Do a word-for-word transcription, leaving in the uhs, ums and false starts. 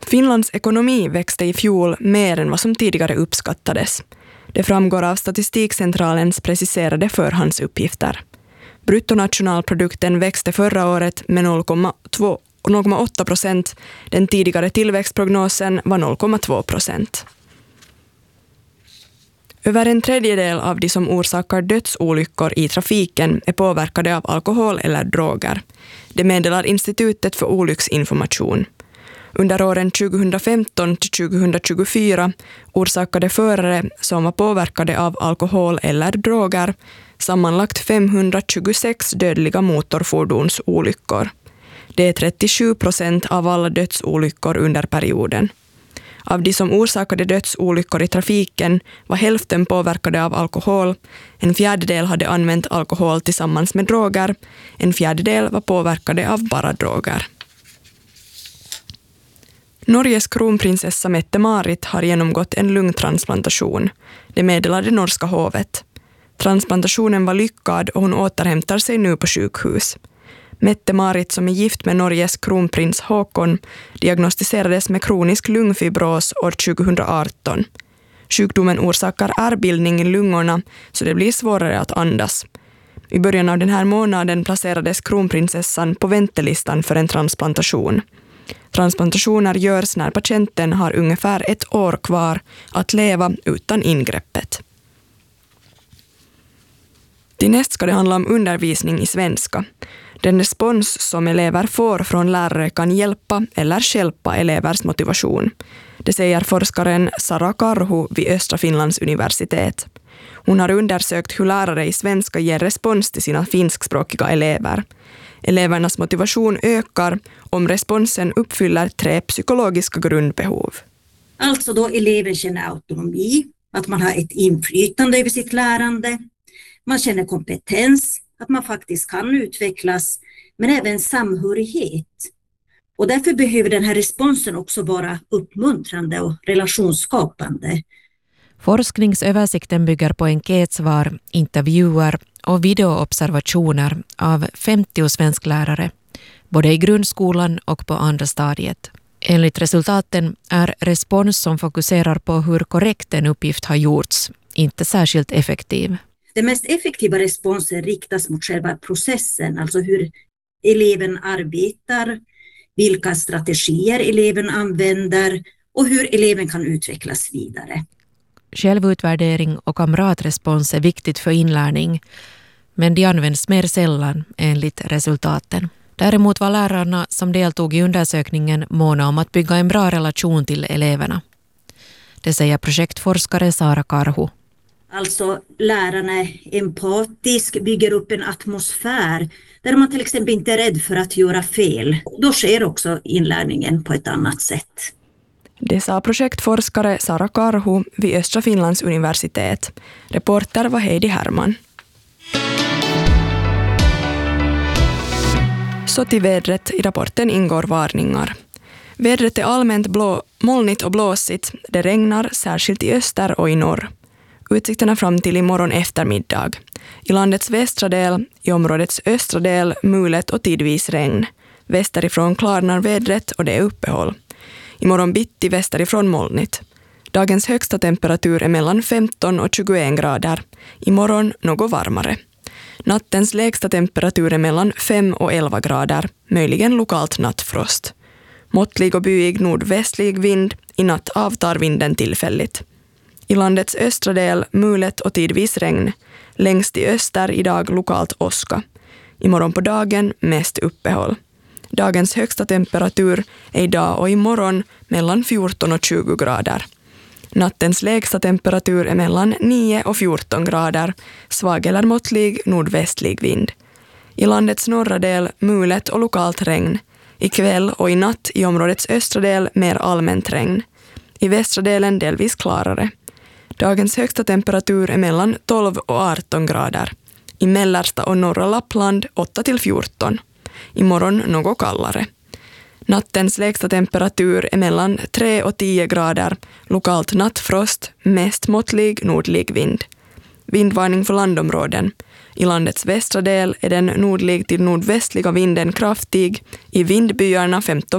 Finlands ekonomi växte i fjol mer än vad som tidigare uppskattades. Det framgår av Statistikcentralens preciserade förhandsuppgifter. Bruttonationalprodukten växte förra året med noll komma åtta procent. Den tidigare tillväxtprognosen var noll komma två procent. Över en tredjedel av de som orsakar dödsolyckor i trafiken är påverkade av alkohol eller droger. Det meddelar Institutet för olycksinformation. Under åren tjugohundrafemton till tjugohundratjugofyra orsakade förare som var påverkade av alkohol eller droger sammanlagt femhundratjugosex dödliga motorfordonsolyckor. Det är trettiosju procent av alla dödsolyckor under perioden. Av de som orsakade dödsolyckor i trafiken var hälften påverkade av alkohol, en fjärdedel hade använt alkohol tillsammans med droger, en fjärdedel var påverkade av bara droger. Norges kronprinsessa Mette-Marit har genomgått en lungtransplantation. Det meddelade norska hovet. Transplantationen var lyckad och hon återhämtar sig nu på sjukhus. Mette-Marit, som är gift med Norges kronprins Håkon, diagnostiserades med kronisk lungfibros år tjugohundraarton. Sjukdomen orsakar ärrbildning i lungorna så det blir svårare att andas. I början av den här månaden placerades kronprinsessan på väntelistan för en transplantation. Transplantationer görs när patienten har ungefär ett år kvar att leva utan ingreppet. Till näst ska det handla om undervisning i svenska. Den respons som elever får från lärare kan hjälpa eller stjälpa elevers motivation. Det säger forskaren Sara Karhu vid Östra Finlands universitet. Hon har undersökt hur lärare i svenska ger respons till sina finskspråkiga elever. Elevernas motivation ökar om responsen uppfyller tre psykologiska grundbehov. Alltså då eleven känner autonomi, att man har ett inflytande över sitt lärande. Man känner kompetens, att man faktiskt kan utvecklas, men även samhörighet. Och därför behöver den här responsen också vara uppmuntrande och relationsskapande. Forskningsöversikten bygger på enkätsvar, intervjuer och videoobservationer av femtio svensklärare, både i grundskolan och på andra stadiet. Enligt resultaten är respons som fokuserar på hur korrekt en uppgift har gjorts inte särskilt effektiv. Den mest effektiva responsen riktas mot själva processen, alltså hur eleven arbetar, vilka strategier eleven använder och hur eleven kan utvecklas vidare. Självutvärdering och kamratrespons är viktigt för inlärning, men de används mer sällan enligt resultaten. Däremot var lärarna som deltog i undersökningen måna om att bygga en bra relation till eleverna. Det säger projektforskare Sara Karhu. Alltså lärarna är empatisk, bygger upp en atmosfär där man till exempel inte är rädd för att göra fel. Då sker också inlärningen på ett annat sätt. Det sa projektforskare Sara Karhu vid Östra Finlands universitet. Reporter var Heidi Herman. Så till vädret. I rapporten ingår varningar. Vädret är allmänt blå, molnigt och blåsigt. Det regnar särskilt i öster och i norr. Utsikterna fram till imorgon eftermiddag. I landets västra del, i områdets östra del, mulet och tidvis regn. Västerifrån klarnar vädret och det är uppehåll. Imorgon bitti västerifrån molnigt. Dagens högsta temperatur är mellan femton och tjugoen grader. Imorgon något varmare. Nattens lägsta temperatur är mellan fem och elva grader. Möjligen lokalt nattfrost. Måttlig och byig nordvästlig vind. I natt avtar vinden tillfälligt. I landets östra del mulet och tidvis regn. Längst i öster idag lokalt åska. Imorgon på dagen mest uppehåll. Dagens högsta temperatur är idag och imorgon mellan fjorton och tjugo grader. Nattens lägsta temperatur är mellan nio och fjorton grader. Svag eller måttlig nordvästlig vind. I landets norra del mulet och lokalt regn. I kväll och i natt i områdets östra del mer allmänt regn. I västra delen delvis klarare. Dagens högsta temperatur är mellan tolv och arton grader. I mellersta och norra Lappland åtta till fjorton. Imorgon något kallare. Nattens lägsta temperatur är mellan tre och tio grader. Lokalt nattfrost, mest måttlig nordlig vind. Vindvarning för landområden. I landets västra del är den nordlig till nordvästliga vinden kraftig. I vindbyarna femton